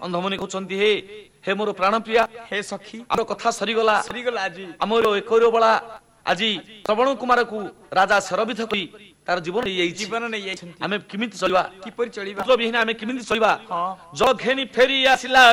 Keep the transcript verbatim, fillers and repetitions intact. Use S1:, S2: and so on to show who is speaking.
S1: अंधमुनि कहउछन्ती हे हे मोर प्राणप्रिया
S2: हे सखी
S1: आम कथा सरीगला
S2: सरीगला आज
S1: आमर एकैरबला आज श्रवण कुमार को राजा शरविध करी तार जीवन
S2: जीवन नहीं जाइछन्ती
S1: आमे किमिति चलिबा
S2: किपरि चलिबा
S1: मतलब बिहिना आमे किमिति चलिबा
S2: हां
S1: जल घेनी फेरी आसिला